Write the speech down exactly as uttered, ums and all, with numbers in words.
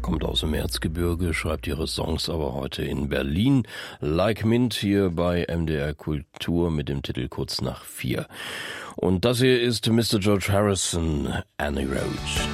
Kommt aus dem Erzgebirge, schreibt ihre Songs aber heute in Berlin. Like Mint hier bei M D R Kultur mit dem Titel Kurz nach vier. Und das hier ist Mister George Harrison, Annie Road.